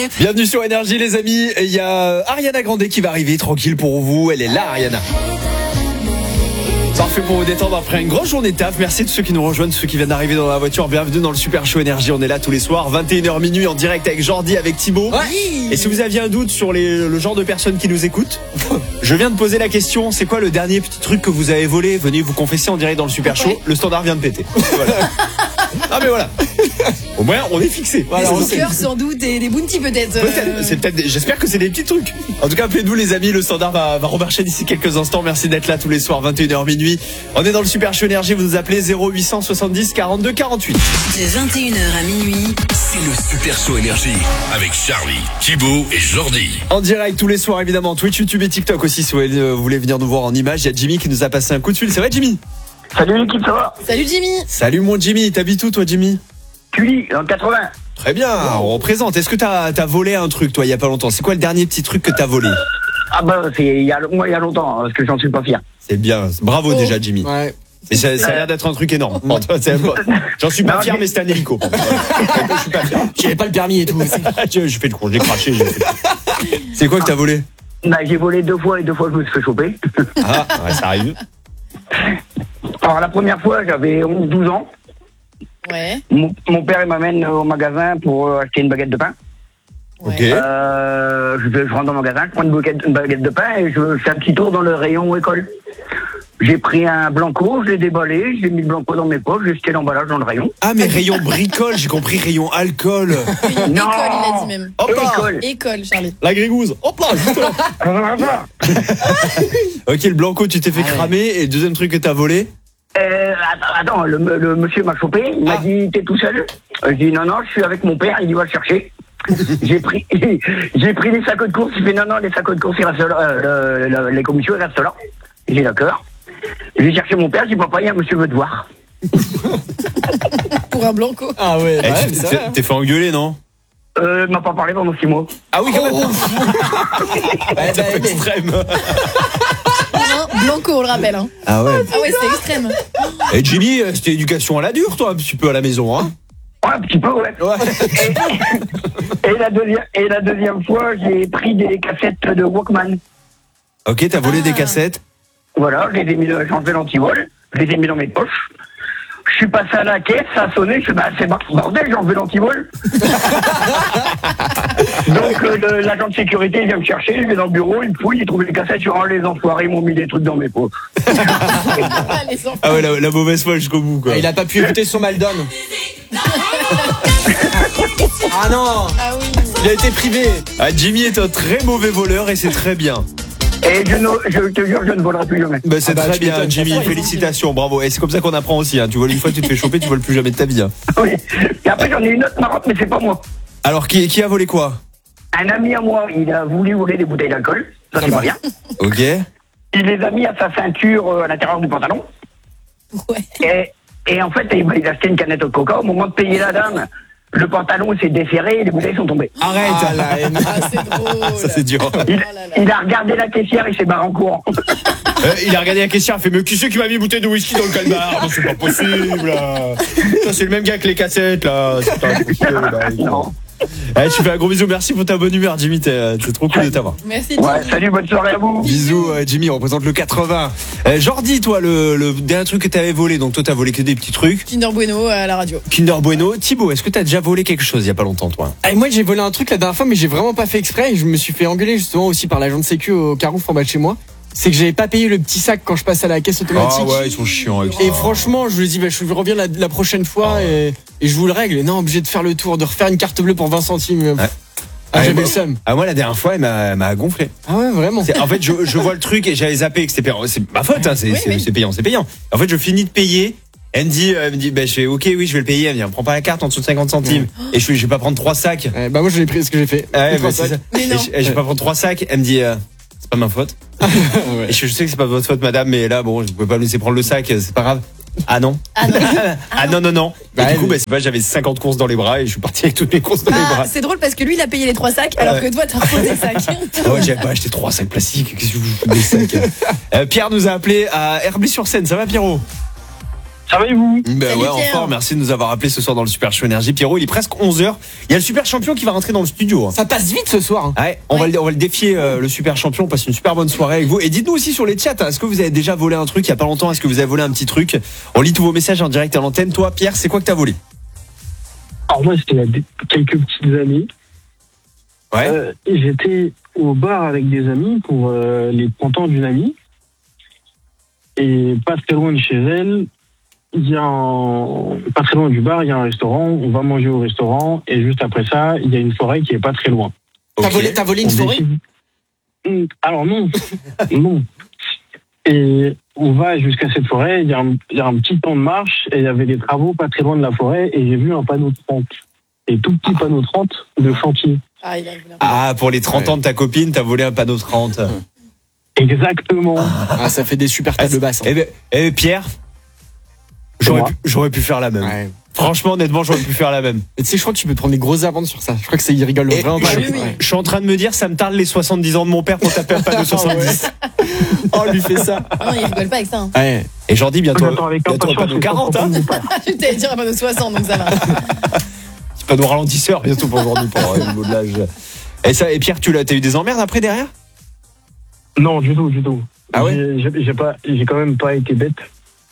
Bienvenue sur Énergie les amis, il y a Ariana Grande qui va arriver, tranquille pour vous, elle est là Ariana. Parfait pour vous détendre après une grosse journée de taf. Merci de ceux qui nous rejoignent, ceux qui viennent d'arriver dans la voiture. Bienvenue dans le Super Show Énergie. On est là tous les soirs, 21h minuit en direct avec Jordi, avec Thibaut. Ouais. Et si vous aviez un doute sur le genre de personnes qui nous écoutent, je viens de poser la question. C'est quoi le dernier petit truc que vous avez volé? Venez vous confesser en direct dans le Super Show. Le standard vient de péter. Voilà. Ah mais voilà. Au moins on est fixé. Voilà, des stickers sans doute et des bounties peut-être. J'espère que c'est des petits trucs. En tout cas appelez-nous les amis, le standard va remarcher d'ici quelques instants. Merci d'être là tous les soirs 21h minuit. On est dans le Super Show Énergie, vous nous appelez 0870 42 48. De 21h à minuit, c'est le Super Show Énergie avec Charlie, Thibaut et Jordi. En direct tous les soirs évidemment, Twitch, YouTube et TikTok aussi si vous voulez venir nous voir en image. Il y a Jimmy qui nous a passé un coup de fil, c'est vrai Jimmy? Salut l'équipe, ça va? Salut Jimmy. Salut mon Jimmy, t'habites où toi Jimmy? Tully, dans le 80. Très bien, on représente. Est-ce que t'as volé un truc toi il y a pas longtemps? C'est quoi le dernier petit truc que t'as volé? Ah bah c'est il y a longtemps, parce que j'en suis pas fier. C'est bien, bravo déjà Jimmy. Ouais. Mais ça a l'air d'être un truc énorme. J'en suis pas fier, mais c'est un hélico. Je suis pas fier. J'avais pas le permis et tout. Je fais le con, j'ai craché. C'est quoi que t'as volé? Bah j'ai volé 2 fois et 2 fois je me suis fait choper. Ah, ouais, ça arrive. Alors la première fois j'avais 11-12 ans. Ouais. Mon père il m'amène au magasin pour acheter une baguette de pain. Ok. Je rentre dans le magasin, je prends une baguette de pain et je fais un petit tour dans le rayon école. J'ai pris un Blanco, je l'ai déballé, j'ai mis le Blanco dans mes poches, j'ai jeté l'emballage dans le rayon. Ah mais rayon bricole, j'ai compris rayon alcool. École, il a dit même. Hop là. École, Charlie. La grigouze. Hop là, juste là. Ok, le Blanco, tu t'es fait cramer. Et le deuxième truc que t'as volé? Attends, le monsieur m'a chopé, il m'a dit t'es tout seul? Je dis non, je suis avec mon père, il dit va le chercher. J'ai pris les sacs de course, il fait non, les sacs de course ils restent là, les commissions ils restent là. J'ai d'accord. J'ai cherché mon père, j'ai dit papa, il y a un monsieur veut te voir. Pour un Blanco. Ah ouais, T'es fait engueuler, non? Il m'a pas parlé pendant 6 mois. Ah oui, quand même. C'est un peu extrême. Blanco, on le rappelle. Hein. Ah ouais. Ah ouais, c'est extrême. Et Jimmy, c'était éducation à la dure, toi, un petit peu à la maison, hein? Ouais, un petit peu, ouais. Et la deuxième fois, j'ai pris des cassettes de Walkman. Ok, t'as volé des cassettes? Voilà, j'ai enlevé l'antivol, je les ai mis dans mes poches. Je suis passé à la caisse, ça a sonné, je fais c'est bordel, j'ai enlevé l'antivol. Donc l'agent de sécurité il vient me chercher, je vais dans le bureau, il me fouille, il trouve les cassettes, sur les enfoirés, ils m'ont mis des trucs dans mes poches. Ah ouais, la mauvaise foi jusqu'au bout, quoi. Il a pas pu écouter son Maldon. Ah non. Ah oui. Il a été privé. Ah, Jimmy est un très mauvais voleur et c'est très bien. Et je te jure, je ne volerai plus jamais. Bah, c'est très bien, Jimmy, félicitations, bravo. Et c'est comme ça qu'on apprend aussi, hein. Tu voles une fois, tu te fais choper, tu voles plus jamais de ta vie, hein. Oui. Et après, j'en ai une autre marrante, mais c'est pas moi. Alors, qui a volé quoi? Un ami à moi, il a voulu voler des bouteilles d'alcool. Ça, c'est pas bien. Ok. Il les a mis à sa ceinture à l'intérieur du pantalon. Ouais. Et en fait, il a acheté une canette de coca. Au moment de payer la dame, le pantalon s'est desserré et les bouteilles sont tombées. Arrête, la haine. Ah, c'est drôle. Ça, c'est dur. Il a regardé la caissière, il s'est barré en courant. Il a regardé la caissière, il fait mais qui c'est qui m'a mis une bouteille de whisky dans le calbar? C'est pas possible. Ça, c'est le même gars que les cassettes là. C'est pas possible. Là. Non. Allez, je te fais un gros bisou, merci pour ta bonne humeur Jimmy, c'est trop cool de t'avoir. Merci Jimmy. Ouais, salut, bonne soirée à vous. Bisous Jimmy, on représente le 80. Jordi, toi le dernier truc que t'avais volé, donc toi t'as volé que des petits trucs. Kinder Bueno à la radio. Kinder Bueno. Thibaut, est-ce que t'as déjà volé quelque chose il y a pas longtemps toi? Moi j'ai volé un truc la dernière fois mais j'ai vraiment pas fait exprès et je me suis fait engueuler justement aussi par l'agent de sécu au Carrefour en bas de chez moi. C'est que j'avais pas payé le petit sac quand je passe à la caisse automatique. Ah ouais, ils sont chiants avec ça. Et franchement, je lui ai dit je reviens la prochaine fois et je vous le règle. Et non, obligé de faire le tour, de refaire une carte bleue pour 20 centimes. Ouais. Ah, j'avais le seum. Ah moi la dernière fois elle m'a gonflé. Ah ouais, vraiment. En fait je vois le truc et j'avais zappé que c'était c'est ma faute hein, c'est payant. En fait je finis de payer. Elle me dit je fais ok oui je vais le payer. Elle me dit prends pas la carte en dessous de 50 centimes. Et je vais pas prendre 3 sacs. Moi je l'ai pris ce que j'ai fait. C'est ça. Et je vais pas prendre 3 sacs. Elle me dit c'est pas ma faute. Ouais. Et je sais que c'est pas votre faute madame mais là bon je pouvais pas me laisser prendre le sac, c'est pas grave. Ah non. Non. Et du coup j'avais 50 courses dans les bras et je suis parti avec toutes mes courses dans les bras. C'est drôle parce que lui il a payé les 3 sacs alors que toi t'as refait des sacs. Ouais, j'avais pas acheté 3 sacs plastiques. Qu'est-ce que vous faites des sacs? Pierre nous a appelé à Herblay-sur-Seine. Ça va Pierrot? Ça va et vous? Ben Salut, ouais, en Pierre. forme. Merci de nous avoir appelé ce soir dans le Super Show Énergie. Pierrot, il est presque 11h. Il y a le super champion qui va rentrer dans le studio. Hein. Ça passe vite ce soir. Ouais, on va le défier, le super champion. On passe une super bonne soirée avec vous. Et dites-nous aussi sur les chats, hein, est-ce que vous avez déjà volé un truc il y a pas longtemps? Est-ce que vous avez volé un petit truc? On lit tous vos messages en direct à l'antenne. Toi, Pierre, c'est quoi que t'as volé? Alors moi, c'était il y a quelques petites années. Ouais. J'étais au bar avec des amis pour les 30 ans d'une amie. Et pas très loin de chez elle, pas très loin du bar, il y a un restaurant. On va manger au restaurant. Et juste après ça, il y a une forêt qui est pas très loin. Ok. T'as volé une forêt? Alors non. Non. Et on va jusqu'à cette forêt. Il y a un petit temps de marche. Et il y avait des travaux pas très loin de la forêt. Et j'ai vu un panneau 30. Et tout petit panneau 30 de chantier. Ah, il a voulu un- Ah, pour les 30 ans de ta copine, t'as volé un panneau 30. Exactement. Ah, ça fait des super tables basses. hein. Pierre, Moi. j'aurais pu faire la même. Ouais. Franchement, honnêtement, j'aurais pu faire la même. Et tu sais, je crois que tu peux prendre des grosses amendes sur ça. Je crois que c'est, ils rigolent Et vraiment pas. oui, oui. Ouais. Je suis en train de me dire, ça me tarde les 70 ans de mon père pour taper un panneau 70. Oh, lui fait ça. Non, il rigole pas avec ça. Hein. Ouais. Et Jordi, bientôt, J'attends avec bientôt un impatience panneau les 40, 30 ans hein. de mon père. Je t'allais dire un panneau 60, donc ça va. Petit panneau ralentisseur bientôt pour aujourd'hui pour le niveau de l'âge. Et Pierre, t'as eu des emmerdes après derrière? Non, du tout. Ah ouais? J'ai quand même pas été bête.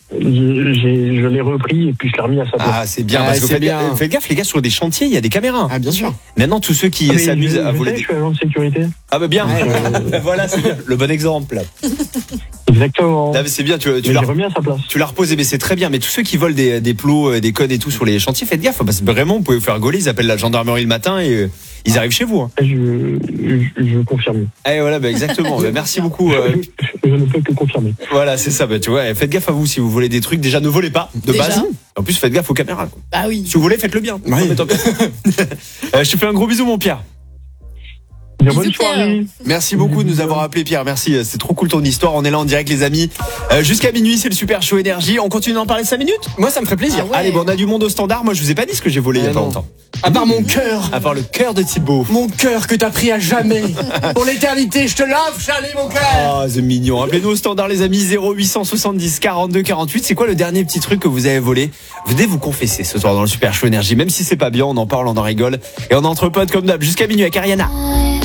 Je l'ai repris et puis je l'ai remis à sa place. Ah, c'est bien, Ah, parce que c'est bien. faites gaffe, les gars, sur des chantiers, il y a des caméras. Ah, bien sûr. Maintenant, tous ceux qui Mais s'amusent à voler je des... suis agent de sécurité. Ah bah bien, Ouais. voilà, c'est bien. Le bon exemple. Exactement. Là, c'est bien, tu Mais l'as j'ai remis à sa place. tu l'as reposé, mais c'est très bien. Mais tous ceux qui volent des plots, des codes et tout sur les chantiers, faites gaffe, parce que vraiment, vous pouvez vous faire gauler, ils appellent la gendarmerie le matin et ils arrivent chez vous. Hein. Je confirme. Eh voilà, bah, exactement. Bah, merci beaucoup. Je ne peux que confirmer. Voilà, c'est ça. Bah, tu vois, faites gaffe à vous si vous volez des trucs. Déjà, ne volez pas de Déjà. base. En plus, faites gaffe aux caméras. Quoi. Bah oui. Si vous voulez, faites-le bien. Ouais. Non, mais tant pis. Je te fais un gros bisou, mon Pierre. Bien, Bisous, bonne soirée. Merci beaucoup de nous avoir appelé, Pierre. Merci, c'est trop cool ton histoire. On est là en direct, les amis. Jusqu'à minuit, c'est le Super Show Énergie. On continue d'en parler 5 minutes. Moi, ça me ferait plaisir. Ah ouais. Allez, bon, on a du monde au standard. Moi, je vous ai pas dit ce que j'ai volé il y a pas non. longtemps. À part mon cœur. À part le cœur de Thibaut. Mon cœur que t'as pris à jamais. Pour l'éternité, je te lave, Charlie, mon cœur. Ah, c'est mignon. Appelez-nous au standard, les amis. 0870 42 48. C'est quoi le dernier petit truc que vous avez volé? Venez vous confesser ce soir dans le Super Show Énergie. Même si c'est pas bien, on en parle, on en rigole. Et on est entre potes comme d'hab. Jusqu'à minuit avec Ariana.